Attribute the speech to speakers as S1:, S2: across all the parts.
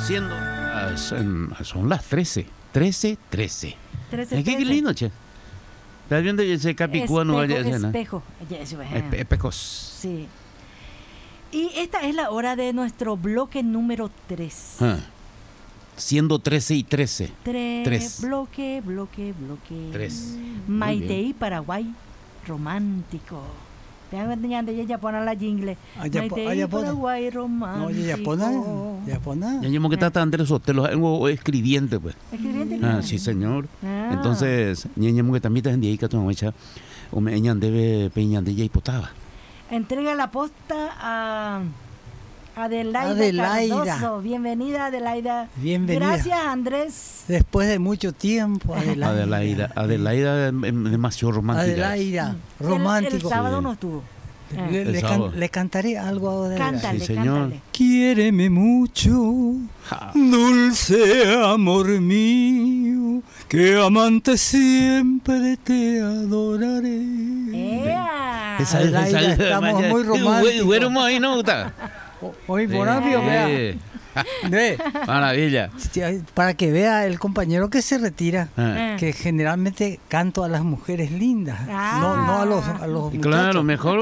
S1: Siendo, son las 13. 13.
S2: 13.
S1: Qué lindo, che. ¿Estás viendo ese capicuano?
S2: Espejo.
S1: Espejos.
S2: Sí. Y esta es la hora de nuestro bloque número 3.
S1: Siendo 13 y 13.
S2: 3. Bloque.
S1: 3.
S2: Maitei, Paraguay, romántico. Ya pone la jingle. Maitei, Paraguay, romántico.
S3: No, ya pone.
S1: Ya llevo que está Andrés Sotelo, algo escribiente, pues.
S2: ¿Escribiente?
S1: Sí, señor. Entonces, ñeñemo que también te vendía y que tu mecha, o me ñan debe peñan de ya hipotaba.
S2: Entrega la posta a Adelaida Cardoso. Bienvenida, Adelaida.
S3: Bienvenida.
S2: Gracias, Andrés.
S3: Después de mucho tiempo,
S1: Adelaida demasiado romántica.
S3: Adelaida, romántico.
S2: El sábado no estuvo.
S3: Le cantaré algo a Adelaida.
S2: Cántale,
S1: Sí, señor.
S2: cántale.
S3: Quiéreme mucho, dulce amor mío, que amante siempre te adoraré. Adelaida, estamos muy románticos.
S1: Bueno, ahí no gusta.
S3: Hoy Bonavio, vea.
S1: Maravilla.
S3: Para que vea el compañero que se retira, que generalmente canto a las mujeres lindas, no a los muchachos.
S1: Claro, mejor,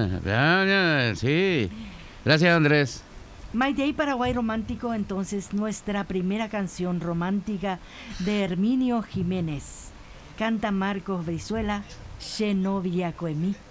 S1: sí. Gracias, Andrés.
S2: Maitei, Paraguay, romántico. Entonces, nuestra primera canción romántica de Herminio Jiménez. Canta Marcos Brizuela, Xenovia Coemí.